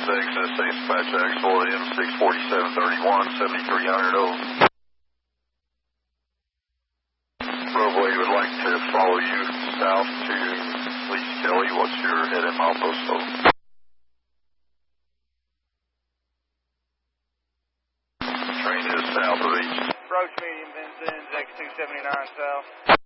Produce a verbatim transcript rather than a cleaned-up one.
is X S A Dispatch Axel M six forty-seven thirty-one, seventy-three hundred over. Roadway would like to follow you south to Leach Kelly. What's your head and mile postcode? Train is south of East. Approach medium, Vincennes, X two seventy-nine south.